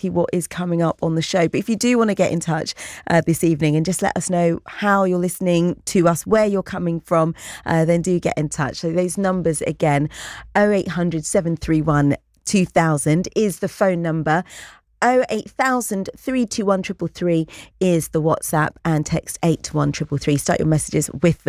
exactly what is coming up on the show. But if you do want to get in touch this evening and just let us know how you're listening to us, where you're coming from, then do get in touch. So those numbers again, 0800 731 2000 is the phone number. 08000 321 333 is the WhatsApp, and text 8 to 1333. Start your messages with